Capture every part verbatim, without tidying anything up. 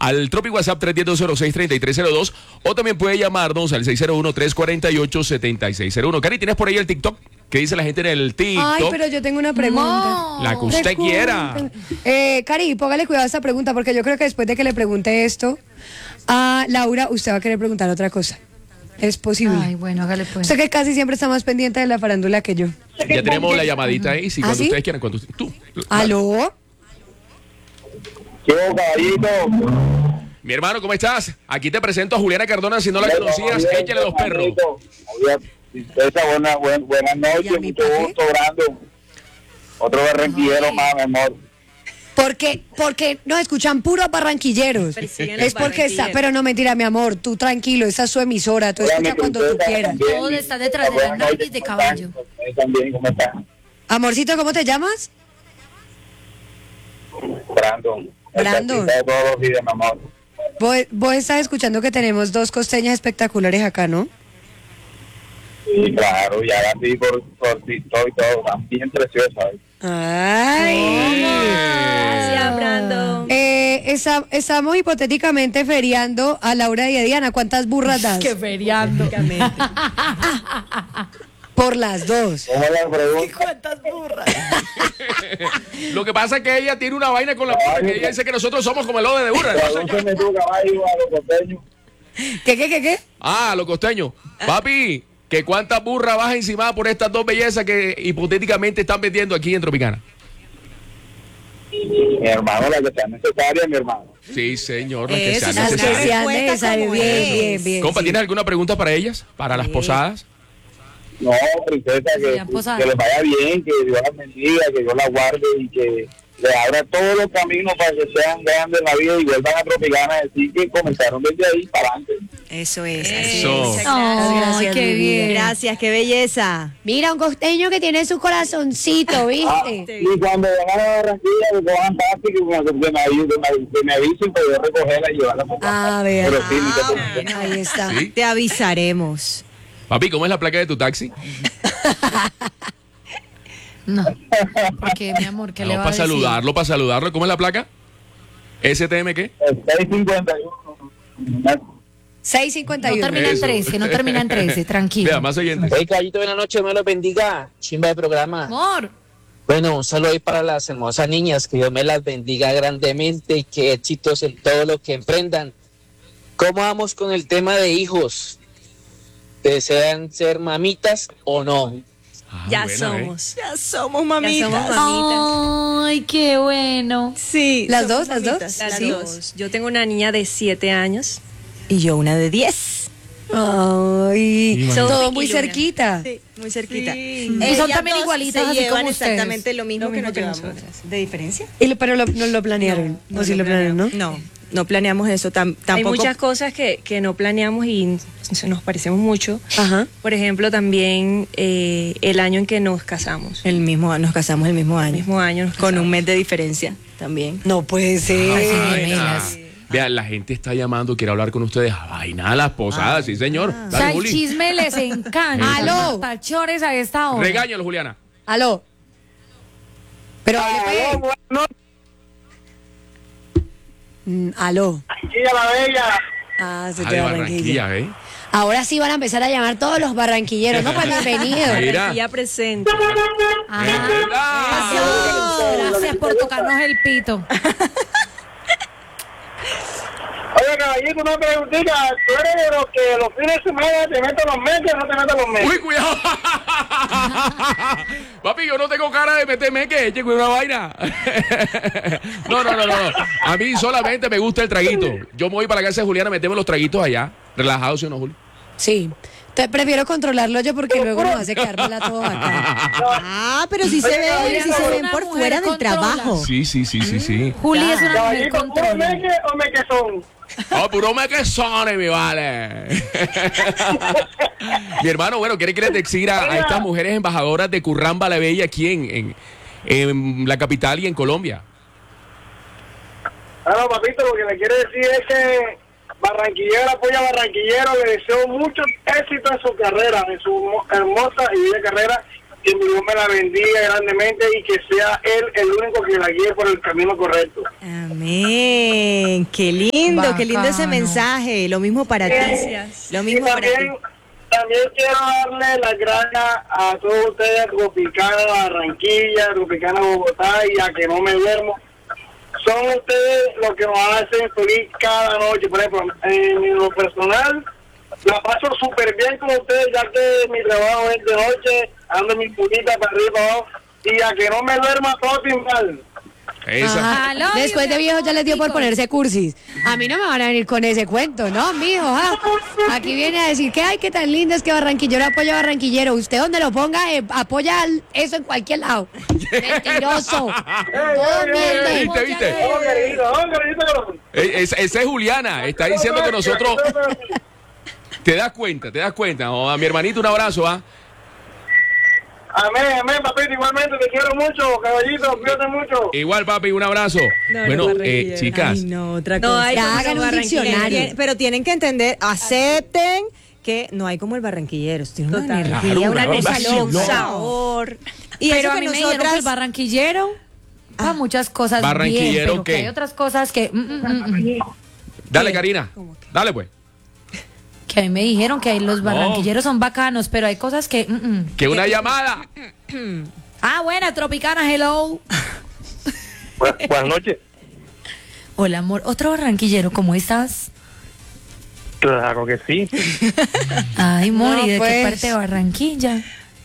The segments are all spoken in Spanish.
al Tropic WhatsApp tres uno cero, dos cero seis, tres tres cero dos o también puede llamarnos al seis cero uno, tres cuatro ocho, siete seis cero uno. Cari, ¿tienes por ahí el TikTok? ¿Qué dice la gente en el TikTok? Ay, pero yo tengo una pregunta. No. La que usted Pregunta. quiera. Eh, Cari, póngale cuidado a esta pregunta, porque yo creo que después de que le pregunte esto a Laura, usted va a querer preguntar otra cosa. Es posible. Ay, bueno, hágale pues. Usted que casi siempre está más pendiente de la farándula que yo. Ya tenemos la llamadita ahí. Si ¿Ah, cuando sí? ustedes quieran, cuando usted- tú. ¿Aló? ¿Qué hubo, caballito? Mi hermano, ¿cómo estás? Aquí te presento a Juliana Cardona. Si no la conocías, échale los perros. Esa buena, buen, buenas noches, mucho gusto, Brandon. Otro barranquillero más, mi amor. Porque, porque nos escuchan puros barranquilleros. Persiguen los Es porque está, barranquilleros. pero no mentira, mi amor, tú tranquilo, esa es su emisora, tú escucha cuando tú quieras. Todo está detrás de la nariz de caballo. También, ¿cómo están? Amorcito, ¿cómo te llamas? Brandon. Brandon. De todos los días, mi amor. Vos, vos estás escuchando que tenemos dos costeñas espectaculares acá, ¿no? Sí, claro, ya la vi por, por TikTok y todo, están bien preciosas. Ay. Gracias, Brandon. Eh, esa- estamos hipotéticamente feriando a Laura y a Diana. ¿Cuántas burras das? Que feriando. Por las dos. ¿Cómo la pregunta? ¿Cuántas burras? Lo que pasa es que ella tiene una vaina con la burra, que ella dice que nosotros somos como el lode de burra. Tradúceme tu caballo a los costeños. ¿Qué, qué, qué, qué? Ah, los costeños. Papi, ¿que cuántas burras vas encima por estas dos bellezas que hipotéticamente están vendiendo aquí en Tropicana? Mi hermano, la que sea necesaria, mi hermano. Sí, señor, las que Eso, sean las Las que necesarias. sean respuesta necesarias. como Bien, es. bien, bien. Compa, sí. ¿tienes alguna pregunta para ellas? ¿Para las posadas? No, princesa, que, Sean posadas. que les vaya bien, que Dios las bendiga, que Dios las guarde y que les abra todos los caminos para que sean grandes en la vida y vuelvan a Tropicana a decir que comenzaron desde ahí para adelante. Eso es. así Eso. es. Ay, Gracias, qué mi vida. bien. Gracias, qué belleza. Mira, un costeño que tiene su corazoncito, Ah, ¿viste? y cuando vengan a Barranquilla, que cojan taxi, que me, que me, ayuden, que me, que me avisen para yo recogerla y llevarla para acá. Ah, vea. Pero sí, ni te preocupes. Ahí está. Sí. Te avisaremos. Papi, ¿cómo es la placa de tu taxi? No. ¿Por qué, mi amor? ¿Qué No, le va a para decir? saludarlo, para saludarlo. ¿Cómo es la placa? ¿S T M qué? El seis cincuenta y uno. seis cincuenta y No uno. termina en Eso. trece, no termina en trece, tranquilo. Vea, más oyentes. Hey, caballito, buenas noches, me los bendiga. Chimba de programa. Amor. Bueno, un saludo ahí para las hermosas niñas, que Dios me las bendiga grandemente y que éxitos en todo lo que emprendan. ¿Cómo vamos con el tema de hijos? ¿Desean ser mamitas o no? Ah, Ya buena, ¿eh? somos. Ya somos mamitas. Ya somos mamitas. Ay, qué bueno. Sí. ¿Las somos dos, las dos? mamitas, Las Sí. dos. Yo tengo una niña de siete años y yo una de diez. Ay, Sí, todo Vicky muy Luna. cerquita. Sí, muy cerquita. Y son Ellas también dos igualitas, se así llevan como ustedes. exactamente lo mismo, Lo que mismo nos que llevamos. nosotras. ¿De diferencia? Y lo- pero lo- no lo planearon. No, sí lo planearon, ¿no? No, no planeamos eso. Tam- tampoco. Hay muchas cosas que, que no planeamos y se nos parecemos mucho. Ajá. Por ejemplo, también eh, el año en que nos casamos. El mismo, nos casamos el mismo El año. mismo año nos Con casamos. un mes de diferencia también. No puede ser. Ay, Vaina. gemelas. Vea, la gente está llamando, quiere hablar con ustedes. Ah, vaina, las posadas, sí, señor. O Dale, sea, el Juli. chisme les encanta. Aló. Tachores a esta hora. Regáñalo, Juliana. Aló. Pero hable, pues. Mm, aló. Barranquilla la bella. Ah, se Ah, te de Barranquilla. Barranquilla, ¿eh? Ahora sí van a empezar a llamar todos los barranquilleros, ¿no? Pues bienvenidos. Mira. Ya presente. Ah, ¡Ah! gracias por tocarnos el pito. Oye, caballito, una preguntita. ¿Tú eres de los que los fines de semana te meten los meses o no te meten los meses? ¡Uy, cuidado! Papi, yo no tengo cara de meterme que eche con una vaina. No, no, no, no. A mí solamente me gusta el traguito. Yo me voy para la casa de Juliana, metemos los traguitos allá. Relajados, ¿sí o no, Juli? Sí. Te prefiero controlarlo yo porque luego nos hace quedar mal a todos acá. Ah, pero si se ven, si se ven por Una fuera mujer del trabajo. Sí, sí, sí, sí, sí. Juli es una mujer Caballito, ¿puro controlada. meque o mequezón? Oh, puro me que son, mi vale. Mi hermano, bueno, ¿quiere que les decir a, a estas mujeres embajadoras de Curramba la Bella aquí en, en, en la capital y en Colombia? Ah, no, papito, lo que le quiero decir es que Barranquillero apoya a Barranquillero, le deseo mucho éxito en su carrera, en su mo- hermosa y bella carrera, que mi Dios me la bendiga grandemente y que sea Él el único que la guíe por el camino correcto. Amén. Qué lindo, qué lindo ese Bacano. mensaje. Lo mismo para ti. Lo mismo y para ti. también, también quiero darle las gracias a todos ustedes, Tropicana Barranquilla, Tropicana Bogotá y a que no me duermo. Son ustedes los que nos hacen feliz cada noche. Por ejemplo, en lo personal, la paso súper bien con ustedes, ya que mi trabajo es de noche, ando mi pulita para arriba y para abajo, y a que no me duerma todo mal. Esa. Ajá. I love Después you, de mi viejo amor, ya les dio por chicos. ponerse cursis. A mí no me van a venir con ese cuento, ¿no, mijo? ah. Aquí viene a decir que ay, qué tan lindo es que Barranquillero apoya a Barranquillero. Usted donde lo ponga, eh, apoya al- eso en cualquier lado. Mentiroso. Todo miente. ¿Viste, viste? Oh, querido, oh, querido. Eh, Esa esa es Juliana. Está diciendo que nosotros. Te das cuenta, te das cuenta. Oh, a mi hermanito un abrazo, ¿ah? Amén, amén, papito, igualmente te quiero mucho, caballito, cuídate mucho. Igual, papi, un abrazo. No, bueno, los eh, barranquilleros. chicas. Ay, no, otra No cosa. hay Ya como hagan los un barranquilleros. diccionario. Tien- pero tienen que entender, acepten que no hay como el barranquillero. Tiene una Total. energía, Claro, una claro, cosa vacilón. loca, un sabor. Y Pero eso a que mí me dijeron que el nosotras... barranquillero para muchas cosas ¿Barranquillero bien, pero qué? que hay otras cosas que mm, mm, mm, mm. Dale, Karina. Dale, pues. que a mí me dijeron que los No. barranquilleros son bacanos, pero hay cosas que mm, mm. Que una llamada. Ah, buena, Tropicana, hello. Buenas, buenas noches. Hola, amor. Otro barranquillero, ¿cómo estás? Claro que sí. Ay, Mori, No, ¿de pues. qué parte de Barranquilla?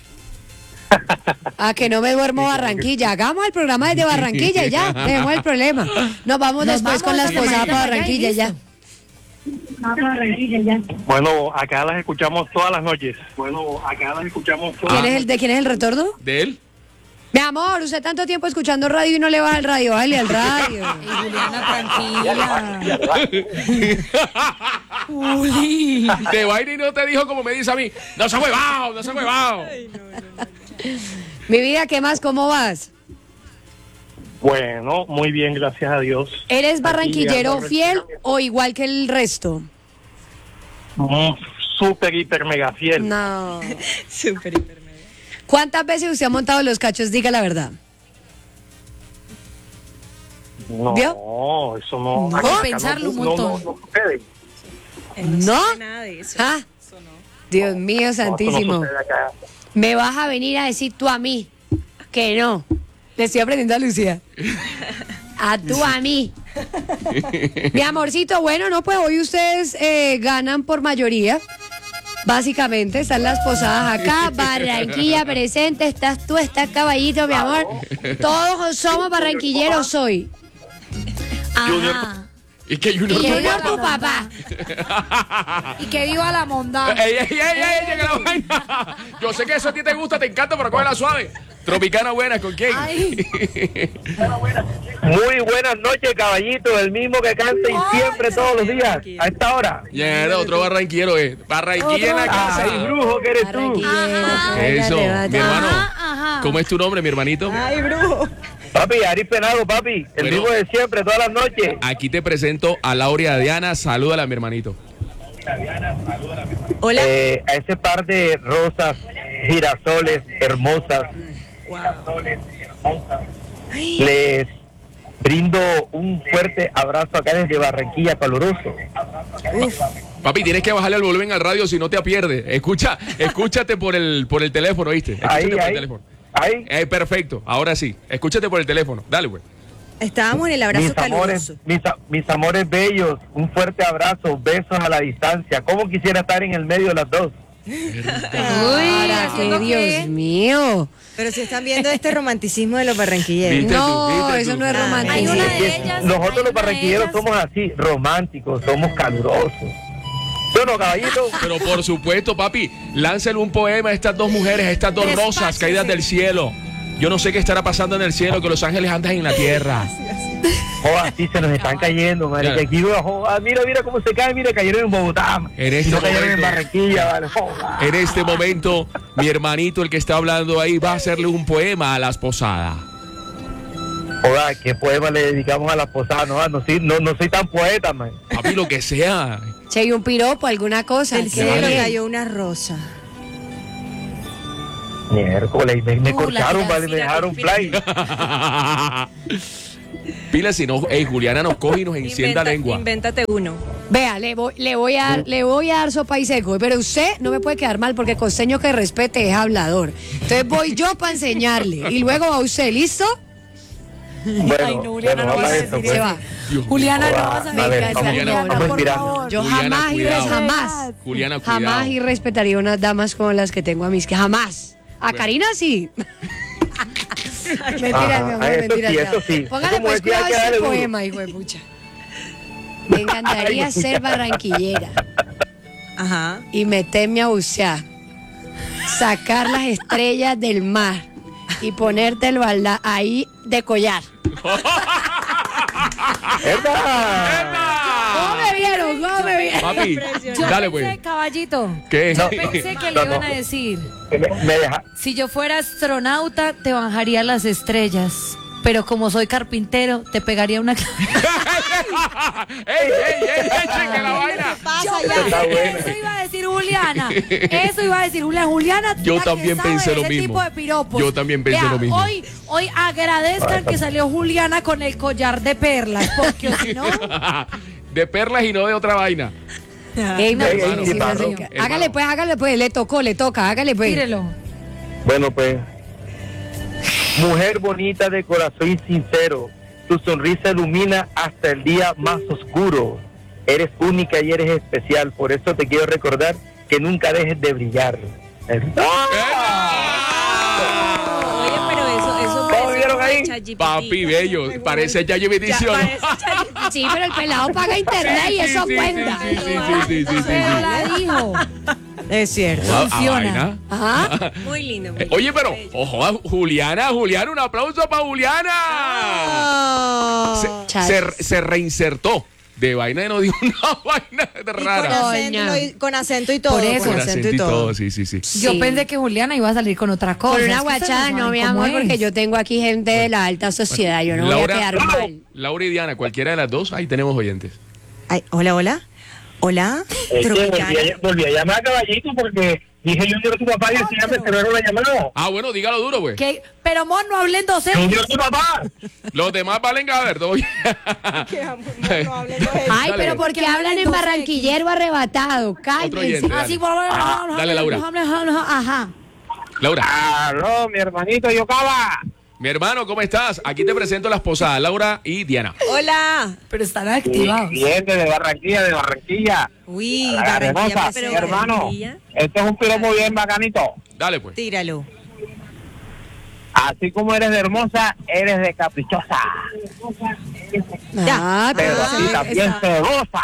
A que no me duermo Barranquilla. Hagamos el programa desde Barranquilla y ya. Dejemos el problema. Nos vamos Nos después vamos con las esta posadas semanita para para allá y Barranquilla ya. listo. Bueno, acá las escuchamos todas las noches. Bueno, acá las escuchamos todas ¿Quién es el, ¿De quién es el retorno? ¿De él? Mi amor, usted tanto tiempo escuchando radio y no le baja el radio. Bájale al radio. Y Juliana, tranquila. Juli. De vaina y no te dijo como me dice a mí. No se ha huevado, no se ha huevado. Mi vida, ¿qué más? ¿Cómo vas? Bueno, muy bien, gracias a Dios. ¿Eres barranquillero Aquí, fiel o igual que el resto? Mm, súper, hiper, mega fiel. No. Súper, hiper, mega. ¿Cuántas veces usted ha montado los cachos? Diga la verdad. No, ¿Vio? eso no. No, acá pensarlo un no, montón. No, no, no sucede. ¿No? Nada de eso. ¿Ah? Dios mío No, eso no santísimo. sucede acá. Me vas a venir a decir tú a mí que no. Le estoy aprendiendo a Lucía. A tú a mí. Mi amorcito, bueno, no, pues hoy ustedes eh, ganan por mayoría. Básicamente, están las posadas acá, Barranquilla presente, estás tú, estás Caballito, mi amor. Todos somos barranquilleros hoy. Ajá. Y que Y Junior que no viva mata. tu papá. Y que viva la mondad. Ey, ey, ey, ey, llega la vaina. Yo sé que eso a ti te gusta, te encanta, pero cógela suave. Tropicana buena, ¿con quién? Ay. Muy buenas noches, caballito, el mismo que canta y siempre todos los días, a esta hora. Ya era otro barranquillero, eh. Barranquilla en la casa. Ay, brujo que eres tú. Barranquillero. Eso, Bájale, mi hermano. Ajá, ajá. ¿Cómo es tu nombre, mi hermanito? Ay, brujo. Papi, Ari Penado, papi, el Bueno. mismo de siempre, todas las noches. Aquí te presento a Laura Diana. Salúdala, mi hermanito. Hola. Eh, a ese par de rosas, girasoles hermosas, les brindo un fuerte abrazo acá desde Barranquilla, caluroso. Papi, tienes que bajarle el volumen al radio si no te pierdes. Escucha, escúchate por el por el teléfono, ¿viste? Escúchate Ahí, por ahí, el teléfono. ahí. Eh, perfecto, ahora sí. Escúchate por el teléfono. Dale, güey. Estábamos en el abrazo Mis amores, caluroso. mis, a- mis amores bellos, un fuerte abrazo, besos a la distancia. ¿Cómo quisiera estar en el medio de las dos? Uy, Para que ¿haciendo Dios qué? mío. Pero si están viendo este romanticismo de los barranquilleros. ¿Viste tú? No, ¿Viste eso tú? no es Ah, romántico. Hay una de Sí, ellas. Nosotros hay los una de barranquilleros ellas. somos así, románticos, somos calurosos. ¿Sí o no, caballito? Pero por supuesto, papi, láncele un poema a estas dos mujeres, a estas dos Despacio, rosas caídas sí. del cielo. Yo no sé qué estará pasando en el cielo, que los ángeles andan en la tierra. Joder, sí se nos están cayendo, marica. Claro. Aquí, joder, mira, mira cómo se caen, mira, cayeron en Bogotá. En Y este no cayeron en momento. Barranquilla, vale. Joder. En este momento, mi hermanito, el que está hablando ahí, va a hacerle un poema a las posadas. Joder, ¿qué poema le dedicamos a la posada? No, no, soy- no, no soy tan poeta, man. Papi, lo que sea. Che, y un piropo, alguna cosa. Del ¿Qué? cielo cayó una rosa. Miércoles, me, me Uh, cortaron, la vale, me dejaron play. Pila, si no, ey, Juliana nos coge y nos encienda Inventa- lengua. Invéntate uno. Vea, le voy, le voy a dar, le voy a dar sopa y seco, pero usted no me puede quedar mal porque costeño que respete es hablador. Entonces voy yo para enseñarle y luego va usted, ¿listo? Bueno, Ay, no, Juliana, bueno, no vamos vas a a esto, decir Se pues. va. Dios Juliana, no Joda, vas a a decir ver, eso, vamos, Juliana, Juliana, vamos por inspirando. favor. Yo Juliana, jamás y cuidado. jamás, Juliana, cuidado. jamás y respetaría unas damas como las que tengo a mis que jamás. A Karina sí. Mentira, Ajá, mi amor, a eso mentira. sí, ya. eso sí. Póngale Como pues decía, cuidado hay que ese darle duro. poema, hijo de pucha. Me encantaría ser barranquillera Ajá. y meterme a bucear, sacar las estrellas del mar y ponértelo al la- ahí de collar. ¿Cómo me vieron? ¿Cómo me vieron? Papi, Yo dale pensé, pues. caballito, ¿Qué? yo pensé que le No, iban no. a decir, Me, me deja. si yo fuera astronauta, te bajaría las estrellas. Pero como soy carpintero, te pegaría una... ¡Ey, ey, ey, ey, cheque la vaina! Yo Está pensé- bueno. Eso iba a decir Juliana. Eso iba a decir Juliana. Juliana, Yo la que también sabe pensé de lo ese mismo. tipo de piropos. Yo también pensé Vea, lo mismo. Hoy, hoy agradezcan que salió Juliana con el collar de perlas, porque si no... De perlas y no de otra vaina. Ey, no, Ey, sí, ey, sí, hermano, sí. hermano. Hágale pues, hágale pues, le tocó, le toca, hágale pues. Tírelo. Bueno, pues, mujer bonita de corazón sincero, tu sonrisa ilumina hasta el día más oscuro. Eres única y eres especial, por eso te quiero recordar que nunca dejes de brillar. Oye, pero eso, eso ¿Cómo vieron ahí? ChatGPT. Papi, bello. Parece ya lleve Ya, edición. parece ChatGPT. Sí, pero el pelado paga internet y eso sí, sí, cuenta. sí, sí, sí, sí, sí, sí, Pero sí. la dijo. Es cierto. Ah, ah, funciona. vaina. Ajá. Muy lindo. muy Eh, Oye, lindo. pero, ojo, Juliana, Juliana, un aplauso para Juliana. Se, Chas. se, se reinsertó. De vaina y no dijo una vaina Y con rara. acento, y Coño. lo- con acento y todo. Por eso. Con Con acento y todo, sí, sí, sí. Yo Sí. pensé que Juliana iba a salir con otra cosa. Con una Es que ustedes guachada no, saben mi cómo amor, es. porque yo tengo aquí gente de la alta sociedad, yo no voy a Laura, quedar mal. Laura y Diana, cualquiera de las dos, ahí tenemos oyentes. Ay, hola, hola. Hola. Es que volví Tropicana. a, volví a llamar a Caballito porque dije yo quiero tu papá y el señor me cerraron la llamada. Ah, bueno, dígalo duro, pues. ¿Qué? Pero, amor, no hablen Yo docente. quiero tu papá. Los demás valen a ver, todo bien. Ay, Dale, pero pues. porque hablan en barranquillero arrebatado, Otro cállense. oyente, dale. Así, bueno, Dale, Laura. Ajá. Laura, Aló, mi hermanito Yocaba. mi hermano, ¿cómo estás? Aquí te presento las posadas, Laura y Diana. Hola. Pero están activados. Bien, de Barranquilla, de Barranquilla. Uy, La Barranquilla hermosa, presente. mi hermano. Barranquilla. Este es un piropo bien bacanito. Dale, pues. Tíralo. Así como eres de hermosa, eres de caprichosa. Ah, Pero pero así sí, también esa- sedosa.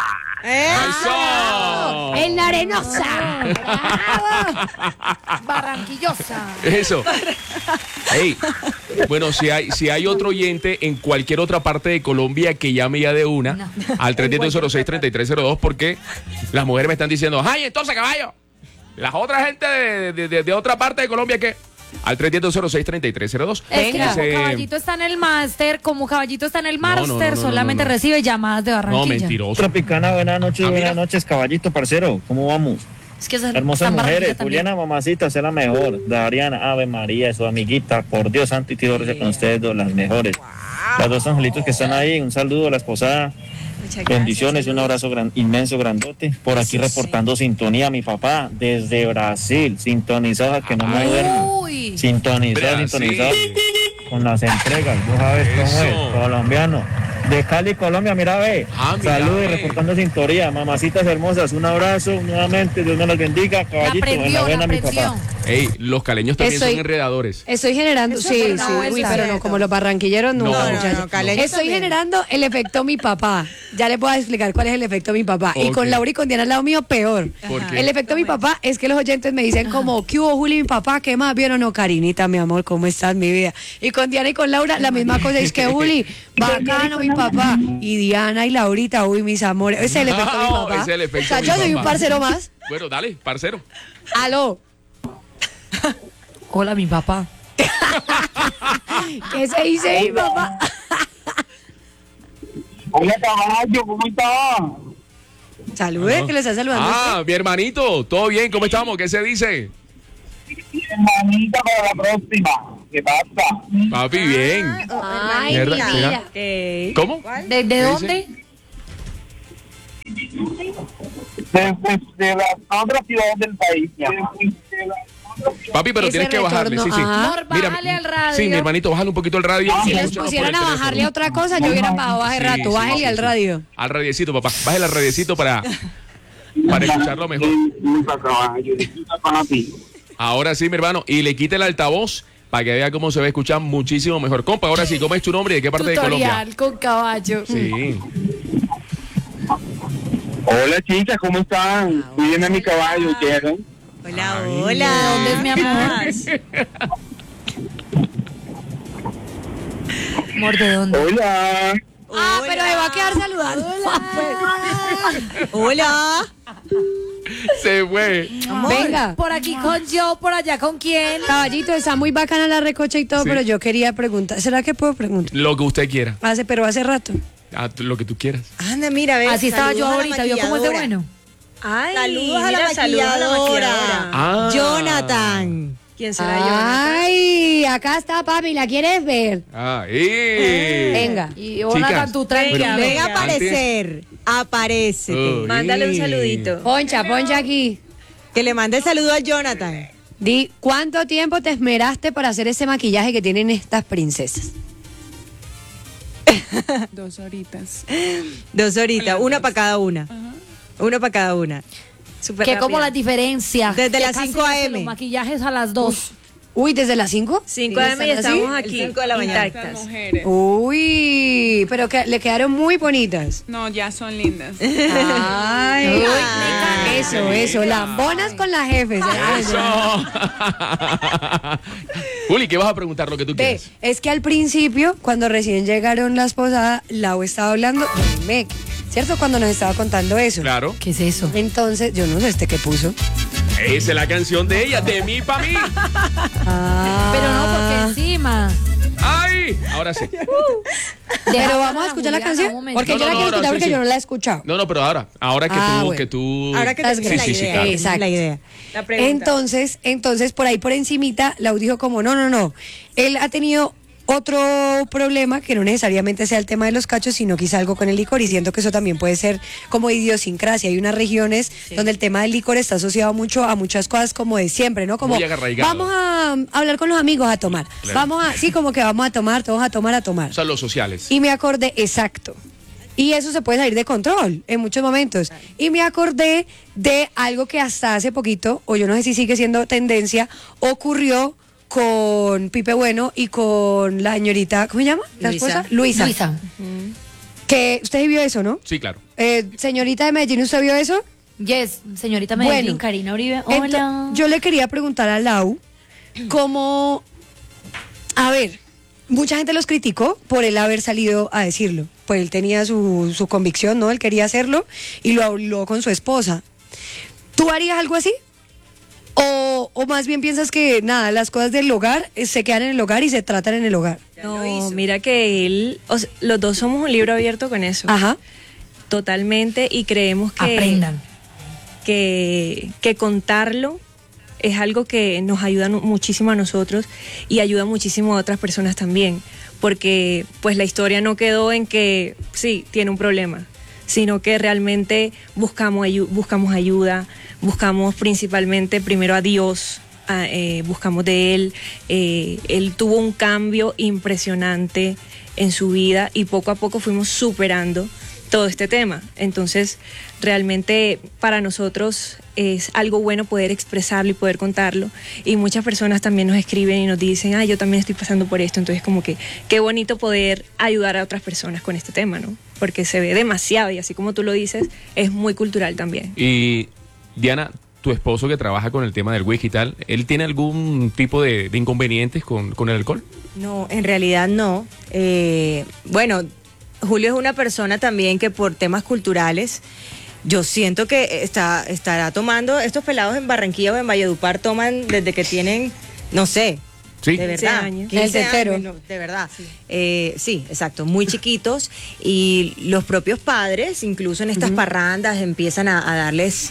¡Eso! En la arenosa. Bravo. Barranquillosa. Eso. Ey, bueno, si hay, si hay otro oyente en cualquier otra parte de Colombia que llame ya de una No. al tres siete cero seis, tres tres cero dos porque las mujeres me están diciendo, ¡ay, entonces, caballo! Las otras gente de, de- de- de otra parte de Colombia, ¿qué? Al tres siete cero seis, tres tres cero dos. Es que como Dice- Caballito está en el máster, como Caballito está en el No, no, máster, no, no, no, solamente no, no. recibe llamadas de No, Barranquilla. mentiroso. Tropicana, buenas noches, Ah, mira. buenas noches, caballito, parcero, ¿cómo vamos? Es que esas- Hermosas están Barranquilla mujeres, también. Juliana, mamacita, es la mejor, Dariana, Ave María, su amiguita, por Dios santo y tiro con ustedes dos, las mejores. Las dos angelitos que están ahí, un saludo a la esposada, Muchas gracias. bendiciones, un abrazo gran, inmenso, grandote. Por aquí reportando sintonía, mi papá, desde Brasil, sintonizado, que no me duermo. Uy. Sintonizado, Brasil. sintonizado con las entregas, tú sabes cómo es, Eso. colombiano. De Cali, Colombia, mira, ve. Ah, mira, Saludos, ve. reportando sintonía. Mamacitas hermosas, un abrazo nuevamente. Dios me las bendiga. La Caballito, prendió, la enhorabuena, mi prendió. papá. Ey, los caleños también Estoy- son enredadores. Estoy generando, Eso sí, es sí, una uy, vuelta. pero no, como los barranquilleros no, No, no, muchachos. no, caleños Estoy también. generando el efecto mi papá. Ya le puedo explicar cuál es el efecto mi papá. Y Ok. con Laura y con Diana al lado mío, peor. ¿Por qué? El efecto mi papá es que los oyentes me dicen como, ¿qué hubo, Juli, mi papá? ¿Qué más? ¿Vieron o no, Karinita, mi amor? ¿Cómo estás, mi vida? Y con Diana y con Laura, la misma cosa. Es que, Juli, bacano, mi papá. Y Diana y Laurita, uy, mis amores. Ese es el efecto mi Ah, papá. ese es el efecto o sea, mi yo soy un papá. parcero más. Bueno, dale, parcero. Aló. Hola, mi papá. ¿Qué se dice mi papá? Hola, caballo, ¿cómo estás? Salude, que le está saludando. Ah, mi hermanito, ¿todo bien? ¿Cómo estamos? ¿Qué se dice? hermanita para la próxima. ¿Qué pasa? Papi, bien. Ay, Mierda, mi mira. vida. Ok. ¿Cómo? ¿De, de ¿Qué dónde? Desde de las otras ciudades del país. Ya. Papi, pero Ese tienes que bajarle, sí, retorno, sí. ajá. Amor, bájale al radio. Sí, mi hermanito, bájale un poquito el radio. Si y les escúchanos pusieran por a el teléfono. bajarle otra cosa, yo hubiera bajado hace Sí, rato. sí, Bájale sí, al sí. radio. Al radiecito, papá. Bájale al radiecito para, para escucharlo mejor. Nunca caballo, disfruta para ti. Ahora sí, mi hermano. Y le quite el altavoz para que vea cómo se va a escuchar muchísimo mejor. Compa, ahora sí, ¿cómo es tu nombre y de qué parte de Colombia? Tutorial con caballo. Sí. Hola chicas, ¿cómo están? Cuídenme a mi caballo, ¿quieren? Hola, Ay, hola. ¿de dónde es mi amor? Amor, ¿de dónde? Hola. Ah, pero me va a quedar saludando. Hola. Se fue. Venga. Por aquí con yo, por allá con quién. Caballito, está muy bacana la recocha y todo, Sí. pero yo quería preguntar. ¿Será que puedo preguntar? Lo que usted quiera. Hace, pero hace rato. Ah, tú- lo que tú quieras. Anda, mira, ve. Así estaba yo saludos a la ahorita, ¿vio cómo es de maquilladora. bueno? Ay, Saludos a la mira, saludos a la maquilladora. maquilladora. Ah. Jonathan. ¿Quién será Jonathan? Ay, acá está papi, ¿la quieres ver? Ah, eh. Venga. Y Jonathan, Chicas, tú tranquila. pero- Venga a Antes- aparecer. Aparece. Uy. Mándale un saludito. Poncha, poncha aquí. Que le mande el saludo a Jonathan. Di, ¿cuánto tiempo te esmeraste para hacer ese maquillaje que tienen estas princesas? Dos horitas. Dos horitas, una para cada una. Una para cada una. Súper Que como rápida. la diferencia. Desde Que las casi cinco a hacen eme. Los maquillajes a las dos. Uy, ¿desde las cinco? cinco de la y ¿Están así? estamos aquí, cinco de la mañana. Estas intactas. mujeres. Uy, pero que le quedaron muy bonitas. No, ya son lindas. Ay, eso, eso, lambonas con las jefes. Eso. Juli, ¿qué vas a preguntar? Lo que tú Ve, quieras. es que al principio, cuando recién llegaron las posadas, Lau estaba hablando del M E C, ¿cierto? Cuando nos estaba contando eso. Claro. ¿Qué es eso? Entonces, yo no sé este que puso. Esa es la canción de ella, de mí pa' mí. Ah. Pero no, porque encima. ¡Ay! Ahora sí. Pero vamos a escuchar la Juliana, canción. un momento. Porque No, yo no, la no, quiero ahora escuchar sí, porque sí. yo no la he escuchado. No, no, pero ahora, ahora que Ah, tú, bueno. que tú. Ahora que Estás te la Sí, sí, sí, idea. claro. Exacto. La idea. La pregunta. Entonces, entonces por ahí por encimita, Lau dijo como, no, no, no. Él ha tenido otro problema que no necesariamente sea el tema de los cachos, sino quizá algo con el licor, y siento que eso también puede ser como idiosincrasia. Hay unas regiones donde el tema del licor está asociado mucho a muchas cosas como de siempre, ¿no? Como Muy arraigado. vamos a hablar con los amigos a tomar. Claro. Vamos a, sí, como que vamos a tomar, todos a tomar, a tomar. O sea, los sociales. Y me acordé, exacto. Y eso se puede salir de control en muchos momentos. Y me acordé de algo que hasta hace poquito, o yo no sé si sigue siendo tendencia, ocurrió con Pipe Bueno y con la señorita, ¿cómo se llama? ¿La Luisa. esposa? Luisa. Luisa. Que usted vio eso, ¿no? Sí, claro. Eh, señorita de Medellín, ¿usted vio eso? Yes, señorita Medellín, Bueno. Karina Uribe. Ento- Hola. yo le quería preguntar a Lau cómo, a ver, mucha gente los criticó por él haber salido a decirlo. Pues él tenía su, su convicción, ¿no? Él quería hacerlo y lo habló con su esposa. ¿Tú harías algo así? O, o más bien piensas que nada, las cosas del hogar eh, se quedan en el hogar y se tratan en el hogar. No, mira que él, o sea, los dos somos un libro abierto con eso. Ajá. Totalmente, y creemos que Aprendan. que, que contarlo es algo que nos ayuda nu- muchísimo a nosotros y ayuda muchísimo a otras personas también, porque pues la historia no quedó en que sí, tiene un problema, sino que realmente buscamos, ayu- buscamos ayuda, buscamos principalmente primero a Dios, a, eh, buscamos de Él, eh, Él tuvo un cambio impresionante en su vida y poco a poco fuimos superando todo este tema. Entonces, realmente para nosotros es algo bueno poder expresarlo y poder contarlo. Y muchas personas también nos escriben y nos dicen, ah, yo también estoy pasando por esto. Entonces, como que qué bonito poder ayudar a otras personas con este tema, ¿no? Porque se ve demasiado y así como tú lo dices, es muy cultural también. Y Diana, tu esposo que trabaja con el tema del whisky y tal, ¿él tiene algún tipo de, de inconvenientes con, con el alcohol? No, en realidad no. Eh, bueno, Julio es una persona también que por temas culturales, yo siento que está, estará tomando, estos pelados en Barranquilla o en Valledupar toman desde que tienen, no sé, Sí. de quince verdad, años. quince El tetero. años, no, de verdad. Sí. Eh, sí, exacto, muy chiquitos y los propios padres, incluso en estas parrandas, empiezan a, a darles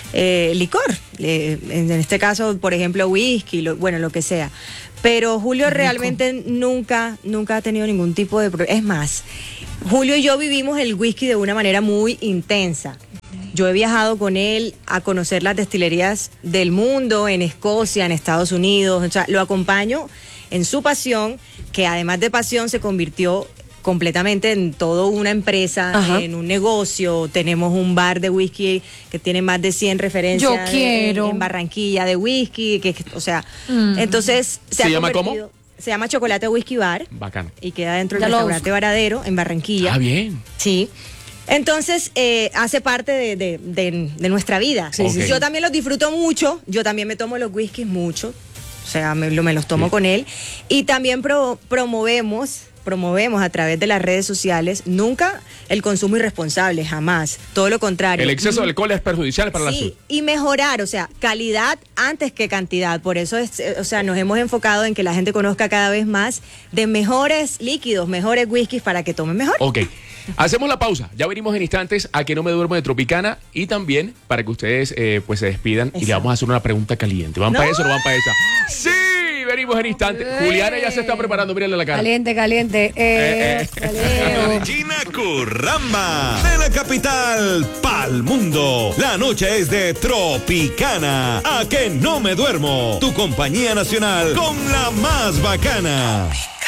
eh, licor. Eh, en este caso, por ejemplo, whisky, lo, bueno, lo que sea. Pero Julio realmente nunca, nunca ha tenido ningún tipo de problema. Es más, Julio y yo vivimos el whisky de una manera muy intensa. Yo he viajado con él a conocer las destilerías del mundo, en Escocia, en Estados Unidos. O sea, lo acompaño en su pasión, que además de pasión se convirtió completamente en toda una empresa, Ajá. en un negocio. Tenemos un bar de whisky que tiene más de cien referencias. Yo quiero. En, en Barranquilla de whisky, que, que o sea, mm. entonces se, ¿Se ha llama cómo? Se llama Chocolate Whisky Bar. Bacano. Y queda dentro del restaurante Varadero en Barranquilla. Ah, bien. Sí. Entonces, eh, hace parte de, de, de, de nuestra vida. Sí, okay. Yo también los disfruto mucho. Yo también me tomo los whiskies mucho. O sea, me, me los tomo sí. con él. Y también pro, promovemos... promovemos a través de las redes sociales nunca el consumo irresponsable, jamás, todo lo contrario. El exceso de alcohol es perjudicial para sí, la salud. Y mejorar, o sea, calidad antes que cantidad, por eso es, o sea, nos hemos enfocado en que la gente conozca cada vez más de mejores líquidos, mejores whiskies para que tomen mejor. Ok, hacemos la pausa, ya venimos en instantes a Que No Me Duermo de Tropicana y también para que ustedes eh, pues se despidan Exacto. y le vamos a hacer una pregunta caliente. ¿Van no. para eso o no van para esa? ¡Sí! Venimos en instantes. Juliana ya se está preparando, mírenle la cara. Caliente, caliente. Eh, eh, eh. Gina Curramba, de la capital pa'l mundo. La noche es de Tropicana. A Que No Me Duermo. Tu compañía nacional con la más bacana.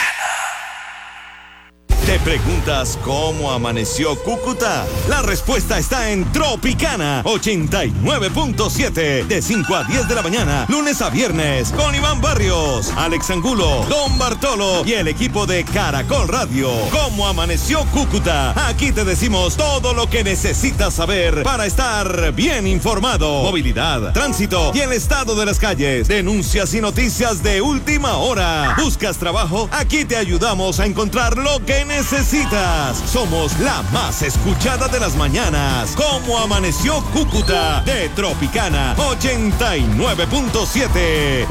¿Te preguntas cómo amaneció Cúcuta? La respuesta está en Tropicana ochenta y nueve punto siete de cinco a diez de la mañana, lunes a viernes, con Iván Barrios, Alex Angulo, Don Bartolo y el equipo de Caracol Radio. ¿Cómo amaneció Cúcuta? Aquí te decimos todo lo que necesitas saber para estar bien informado. Movilidad, tránsito y el estado de las calles. Denuncias y noticias de última hora. ¿Buscas trabajo? Aquí te ayudamos a encontrar lo que necesitas. necesitas. Somos la más escuchada de las mañanas. ¿Cómo amaneció Cúcuta? De Tropicana ochenta y nueve punto siete.